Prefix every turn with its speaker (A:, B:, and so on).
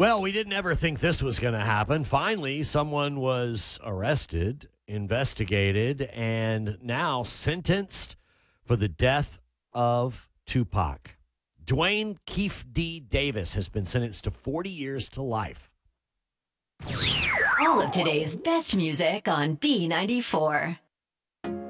A: Well, we didn't ever think this was going to happen. Finally, someone was arrested, investigated, and now sentenced for the death of Tupac. Dwayne Keefe D. Davis has been sentenced to 40 years to life.
B: All of today's best music on B94.